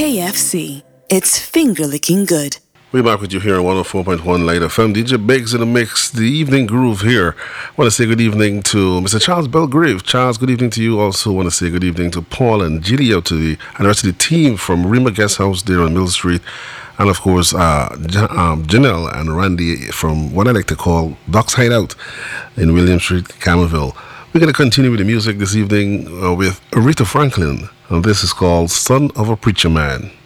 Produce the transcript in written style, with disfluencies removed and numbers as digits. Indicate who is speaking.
Speaker 1: KFC. It's finger licking good.
Speaker 2: We're back with you here on 104.1 Light FM. DJ Biggs in the mix, the evening groove here. I want to say good evening to Mr. Charles Belgrave. Charles, good evening to you. Also want to say good evening to Paul and Gideon, and the rest of the team from Rima Guest House there on Mill Street. And of course, Janelle and Randy from what I like to call Doc's Hideout in William Street, Camerville. We're going to continue with the music this evening with Aretha Franklin. And this is called Son of a Preacher Man.